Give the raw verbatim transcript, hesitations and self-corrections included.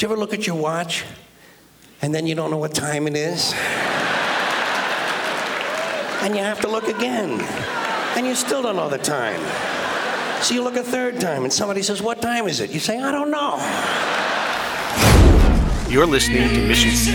Do you ever look at your watch and then you don't know what time it is? And you have to look again. And you still don't know the time. So you look a third time and somebody says, what time is it? You say, I don't know. You're listening to Mission